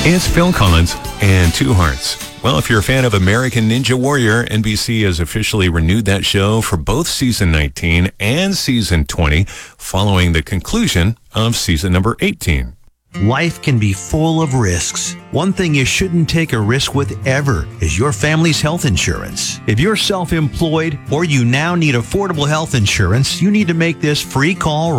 It's Phil Collins and Two Hearts. Well, if you're a fan of American Ninja Warrior, NBC has officially renewed that show for both season 19 and season 20 following the conclusion of season number 18. Life can be full of risks. One thing you shouldn't take a risk with ever is your family's health insurance. If you're self-employed or you now need affordable health insurance, you need to make this free call